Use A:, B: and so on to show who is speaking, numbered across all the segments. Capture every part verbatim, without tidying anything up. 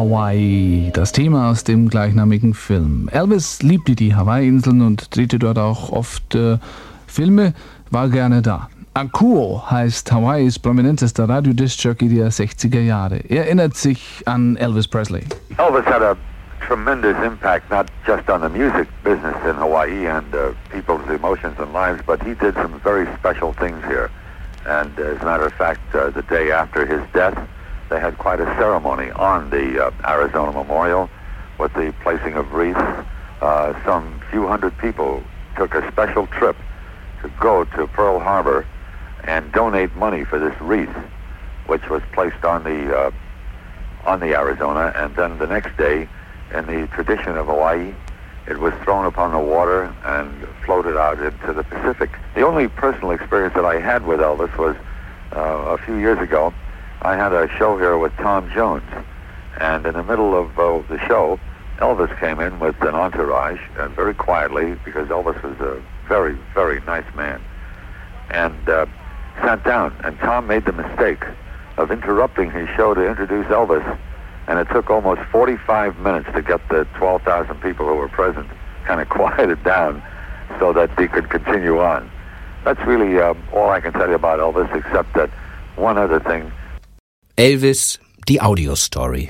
A: Hawaii, das Thema aus dem gleichnamigen Film. Elvis liebte die Hawaii-Inseln und drehte dort auch oft äh, Filme, war gerne da. Akuo heißt Hawaiis prominentester Radiodiskjockey der sechziger Jahre. Er erinnert sich an Elvis Presley.
B: Elvis had a tremendous impact, not just on the music business in Hawaii and uh, people's emotions and lives, but he did some very special things here. And uh, as a matter of fact, uh, the day after his death, they had quite a ceremony on the uh, Arizona Memorial with the placing of wreaths. Uh, some few hundred people took a special trip to go to Pearl Harbor and donate money for this wreath, which was placed on the uh, on the Arizona, and then the next day, in the tradition of Hawaii, it was thrown upon the water and floated out into the Pacific. The only personal experience that I had with Elvis was uh, a few years ago. I had a show here with Tom Jones, and in the middle of uh, the show, Elvis came in with an entourage, and very quietly, because Elvis was a very, very nice man, and uh, sat down, and Tom made the mistake of interrupting his show to introduce Elvis, and it took almost forty-five minutes to get the twelve thousand people who were present kind of quieted down so that he could continue on. That's really uh, all I can tell you about Elvis, except that one other thing.
C: Elvis, die Audiostory.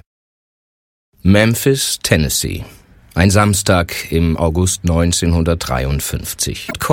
C: Memphis, Tennessee. Ein Samstag im August neunzehnhundertdreiundfünfzig.